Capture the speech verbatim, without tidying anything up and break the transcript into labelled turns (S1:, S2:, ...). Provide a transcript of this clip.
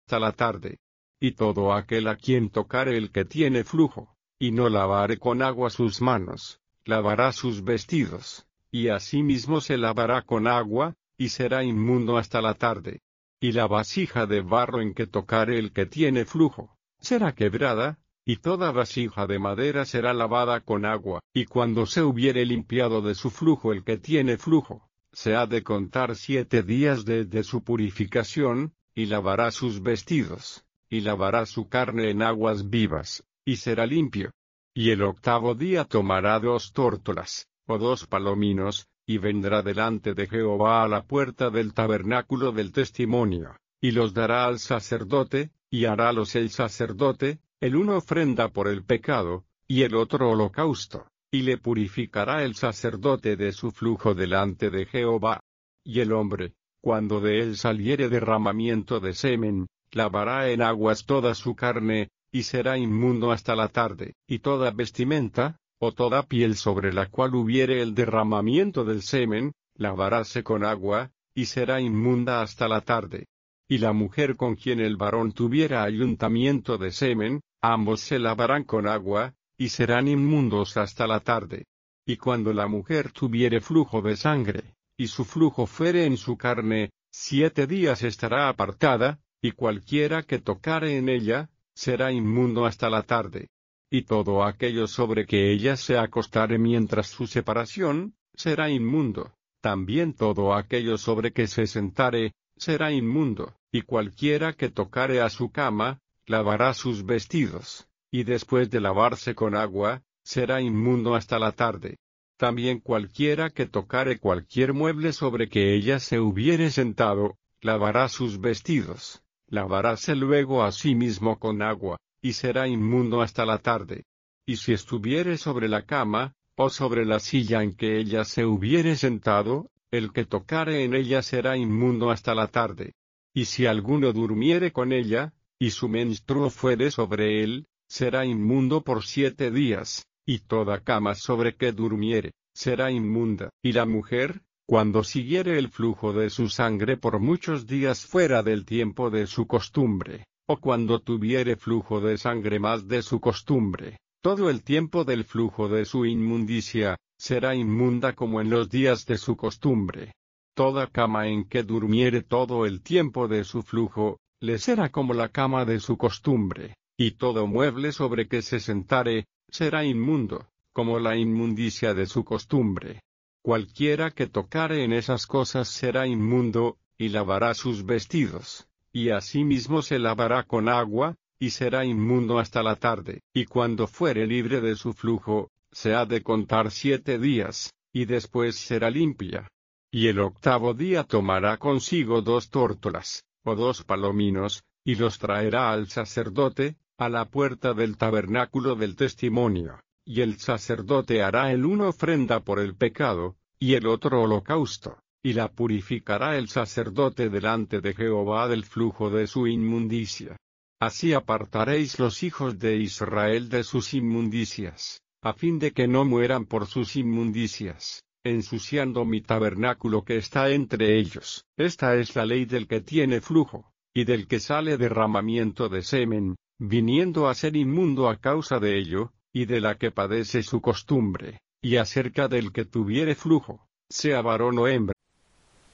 S1: hasta la tarde. Y todo aquel a quien tocare el que tiene flujo, y no lavare con agua sus manos, lavará sus vestidos, y asimismo se lavará con agua, y será inmundo hasta la tarde. Y la vasija de barro en que tocare el que tiene flujo, será quebrada, y toda vasija de madera será lavada con agua, y cuando se hubiere limpiado de su flujo el que tiene flujo, se ha de contar siete días desde su purificación, y lavará sus vestidos, y lavará su carne en aguas vivas, y será limpio. Y el octavo día tomará dos tórtolas, o dos palominos, y vendrá delante de Jehová a la puerta del tabernáculo del testimonio, y los dará al sacerdote, y harálos el sacerdote, el uno ofrenda por el pecado, y el otro holocausto, y le purificará el sacerdote de su flujo delante de Jehová. Y el hombre, cuando de él saliere derramamiento de semen, lavará en aguas toda su carne, y será inmundo hasta la tarde. Y toda vestimenta, o toda piel sobre la cual hubiere el derramamiento del semen, lavaráse con agua, y será inmunda hasta la tarde. Y la mujer con quien el varón tuviera ayuntamiento de semen, ambos se lavarán con agua, y serán inmundos hasta la tarde. Y cuando la mujer tuviere flujo de sangre, y su flujo fuere en su carne, siete días estará apartada, y cualquiera que tocare en ella, será inmundo hasta la tarde. Y todo aquello sobre que ella se acostare mientras su separación, será inmundo. También todo aquello sobre que se sentare, será inmundo, y cualquiera que tocare a su cama, lavará sus vestidos, y después de lavarse con agua, será inmundo hasta la tarde. También cualquiera que tocare cualquier mueble sobre que ella se hubiere sentado, lavará sus vestidos, lavaráse luego a sí mismo con agua, y será inmundo hasta la tarde. Y si estuviere sobre la cama, o sobre la silla en que ella se hubiere sentado, el que tocare en ella será inmundo hasta la tarde. Y si alguno durmiere con ella, y su menstruo fuere sobre él, será inmundo por siete días, y toda cama sobre que durmiere, será inmunda. Y la mujer, cuando siguiere el flujo de su sangre por muchos días fuera del tiempo de su costumbre, o cuando tuviere flujo de sangre más de su costumbre, todo el tiempo del flujo de su inmundicia, será inmunda como en los días de su costumbre. Toda cama en que durmiere todo el tiempo de su flujo, le será como la cama de su costumbre, y todo mueble sobre que se sentare, será inmundo, como la inmundicia de su costumbre. Cualquiera que tocare en esas cosas será inmundo, y lavará sus vestidos, y asimismo se lavará con agua, y será inmundo hasta la tarde. Y cuando fuere libre de su flujo, se ha de contar siete días, y después será limpia. Y el octavo día tomará consigo dos tórtolas, o dos palominos, y los traerá al sacerdote, a la puerta del tabernáculo del testimonio, y el sacerdote hará el uno ofrenda por el pecado, y el otro holocausto, y la purificará el sacerdote delante de Jehová del flujo de su inmundicia. Así apartaréis los hijos de Israel de sus inmundicias, a fin de que no mueran por sus inmundicias, ensuciando mi tabernáculo que está entre ellos. Esta es la ley del que tiene flujo, y del que sale derramamiento de semen, viniendo a ser inmundo a causa de ello, y de la que padece su costumbre, y acerca del que tuviere flujo, sea varón o hembra.